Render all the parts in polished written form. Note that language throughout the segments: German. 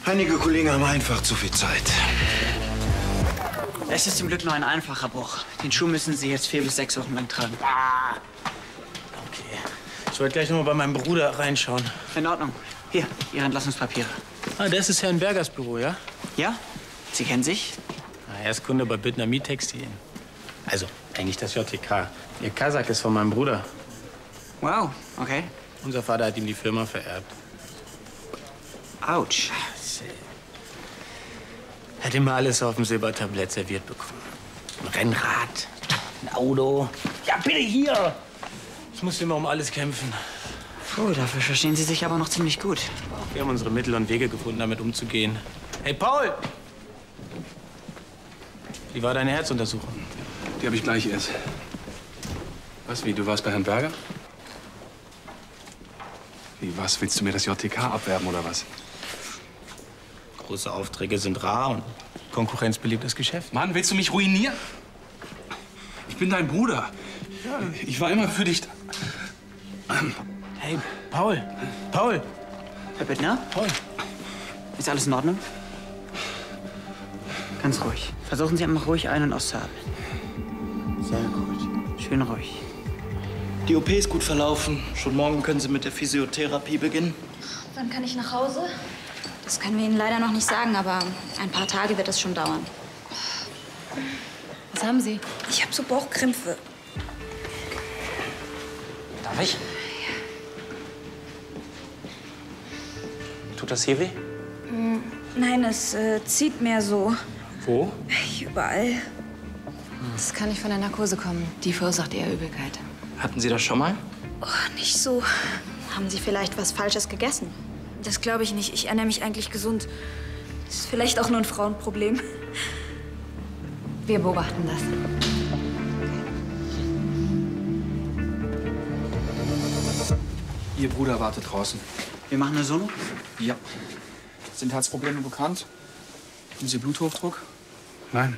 Einige Kollegen haben einfach zu viel Zeit. Es ist zum Glück nur ein einfacher Bruch. Den Schuh müssen Sie jetzt 4 bis 6 Wochen lang tragen. Okay. Ich wollte gleich noch mal bei meinem Bruder reinschauen. In Ordnung. Hier, Ihre Entlassungspapiere. Ah, das ist Herrn Bergers Büro, ja? Ja? Sie kennen sich? Er ist Kunde bei Büttner Miettextilien. Also, eigentlich das JTK. Ihr Kasach ist von meinem Bruder. Wow, okay. Unser Vater hat ihm die Firma vererbt. Autsch. Er hat immer alles auf dem Silbertablett serviert bekommen. Ein Rennrad, ein Auto. Ja, bitte hier! Ich musste immer um alles kämpfen. Puh, dafür verstehen Sie sich aber noch ziemlich gut. Wir haben unsere Mittel und Wege gefunden, damit umzugehen. Hey, Paul! Wie war deine Herzuntersuchung? Die habe ich gleich erst. Was, wie, du warst bei Herrn Berger? Wie, was, willst du mir das JTK abwerben oder was? Große Aufträge sind rar und konkurrenzbeliebtes Geschäft. Mann, willst du mich ruinieren? Ich bin dein Bruder. Ja, ich war immer für dich da. Hey, Paul! Paul! Herr Bittner? Paul! Ist alles in Ordnung? Ganz ruhig. Versuchen Sie einmal ruhig ein- und auszuatmen. Sehr gut. Schön ruhig. Die OP ist gut verlaufen. Schon morgen können Sie mit der Physiotherapie beginnen. Wann kann ich nach Hause? Das können wir Ihnen leider noch nicht sagen, aber ein paar Tage wird es schon dauern. Was haben Sie? Ich habe so Bauchkrämpfe. Darf ich? Tut das hier weh? Nein, es zieht mehr so. Wo? Überall. Das kann nicht von der Narkose kommen. Die verursacht eher Übelkeit. Hatten Sie das schon mal? Oh, nicht so. Haben Sie vielleicht was Falsches gegessen? Das glaube ich nicht. Ich ernähre mich eigentlich gesund. Das ist vielleicht auch nur ein Frauenproblem. Wir beobachten das. Ihr Bruder wartet draußen. Wir machen eine Sono? Ja. Sind Herzprobleme bekannt? Haben Sie Bluthochdruck? Nein,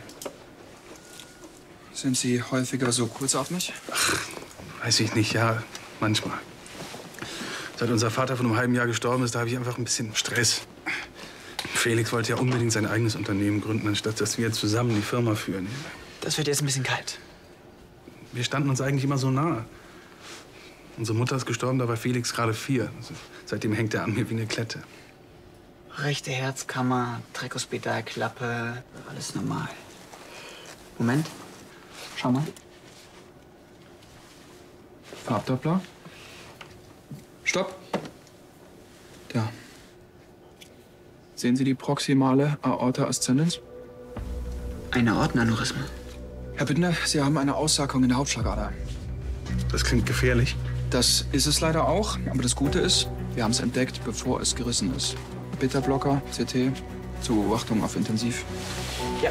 Sind Sie häufiger so kurzatmig? weiß ich nicht, ja, manchmal. Seit unser Vater vor einem halben Jahr gestorben ist, da habe ich einfach ein bisschen Stress. Felix wollte ja unbedingt sein eigenes Unternehmen gründen, anstatt dass wir zusammen die Firma führen. Das wird jetzt ein bisschen kalt. Wir standen uns eigentlich immer so nah. Unsere Mutter ist gestorben, da war Felix gerade 4. Also, seitdem hängt er an mir wie eine Klette. Rechte Herzkammer, Trikospedalklappe, alles normal. Moment. Schau mal. Farbdoppler. Stopp. Da. Sehen Sie die proximale Aorta ascendens? Eine Aortenaneurysma. Herr Bittner, Sie haben eine Aussakung in der Hauptschlagader. Das klingt gefährlich. Das ist es leider auch, aber das Gute ist, wir haben es entdeckt, bevor es gerissen ist. Beta-Blocker, CT, zur Beobachtung auf Intensiv. Ja.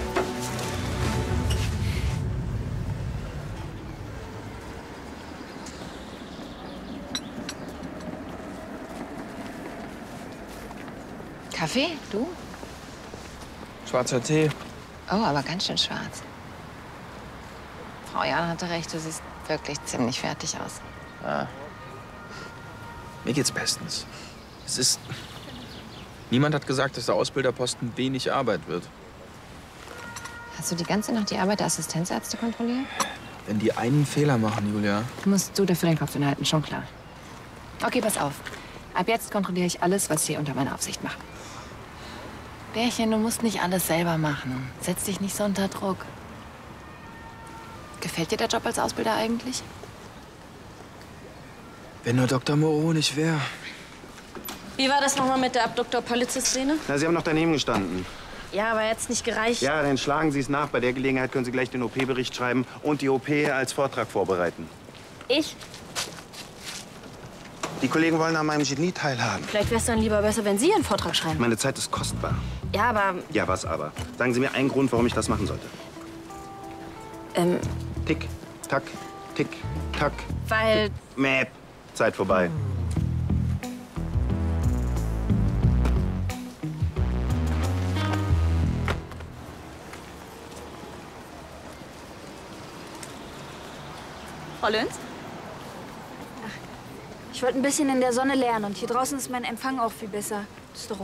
Kaffee? Du? Schwarzer Tee. Oh, aber ganz schön schwarz. Frau Jahn hatte recht, du siehst wirklich ziemlich fertig aus. Mir geht's bestens. Niemand hat gesagt, dass der Ausbilderposten wenig Arbeit wird. Hast du die ganze Nacht die Arbeit der Assistenzärzte kontrolliert? Wenn die einen Fehler machen, Julia. Musst du dafür den Kopf hinhalten, schon klar. Okay, pass auf. Ab jetzt kontrolliere ich alles, was sie unter meiner Aufsicht machen. Bärchen, du musst nicht alles selber machen. Setz dich nicht so unter Druck. Gefällt dir der Job als Ausbilder eigentlich? Wenn nur Dr. Moreau nicht wäre. Wie war das nochmal mit der Abduktor-Polizist-Szene? Na, Sie haben noch daneben gestanden. Ja, aber jetzt nicht gereicht. Ja, dann schlagen Sie es nach. Bei der Gelegenheit können Sie gleich den OP-Bericht schreiben und die OP als Vortrag vorbereiten. Ich? Die Kollegen wollen an meinem Genie teilhaben. Vielleicht wäre es dann lieber besser, wenn Sie einen Vortrag schreiben. Meine Zeit ist kostbar. Ja, aber... Ja, was aber? Sagen Sie mir einen Grund, warum ich das machen sollte. Tick, tack, tick, tack. Weil... Mäp. Zeit vorbei. Frau Löns? Ich wollte ein bisschen in der Sonne lernen und hier draußen ist mein Empfang auch viel besser. Das ist doch